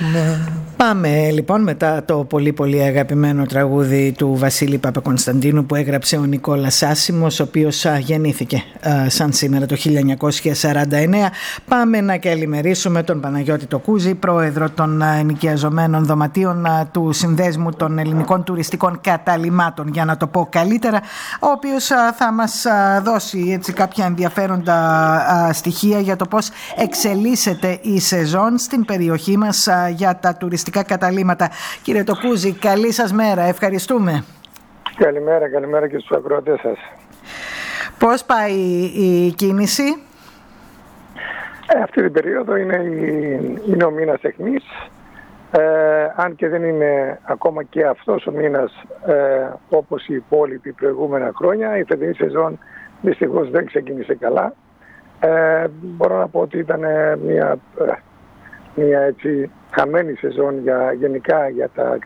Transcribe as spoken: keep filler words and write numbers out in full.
Πάμε λοιπόν μετά το πολύ πολύ αγαπημένο τραγούδι του Βασίλη Παπακωνσταντίνου που έγραψε ο Νικόλας Άσημος, ο οποίος α, γεννήθηκε α, σαν σήμερα το χίλια εννιακόσια σαράντα εννέα. Πάμε να καλημερίσουμε τον Παναγιώτη Τοκούζη, πρόεδρο των α, ενοικιαζομένων δωματίων α, του Συνδέσμου των Ελληνικών Τουριστικών Καταλυμάτων, για να το πω καλύτερα, ο οποίος α, θα μας α, δώσει έτσι κάποια ενδιαφέροντα α, στοιχεία για το πώς εξελίσσεται η σεζόν στην περιοχή μας α, για τα τουριστικά καταλύματα. Κύριε Τοκούζη, καλή σας μέρα. Ευχαριστούμε. Καλημέρα, καλημέρα και στους ακροατές σας. Πώς πάει η κίνηση? Ε, αυτή την περίοδο είναι, η, είναι ο μήνας αιχμής. Ε, αν και δεν είναι ακόμα και αυτός ο μήνας ε, όπως οι υπόλοιποι προηγούμενα χρόνια, η φετινή σεζόν δυστυχώς δεν ξεκίνησε καλά. Ε, μπορώ να πω ότι ήταν μια, μια έτσι χαμένη σεζόν για, γενικά για τα